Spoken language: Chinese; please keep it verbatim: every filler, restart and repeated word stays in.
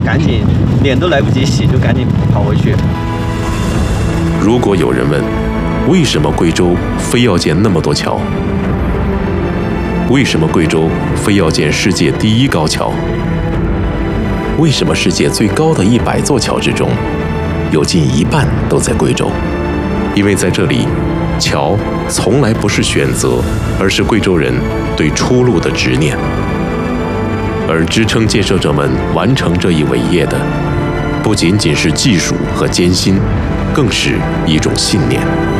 赶紧脸都来不及洗，就赶紧跑回去。 如果有人问，为什么贵州非要建那么多桥？为什么贵州非要建世界第一高桥？为什么世界最高的一百座桥之中，有近一半都在贵州？因为在这里，桥从来不是选择，而是贵州人对出路的执念。而支撑建设者们完成这一伟业的，不仅仅是技术和艰辛，更是一种信念。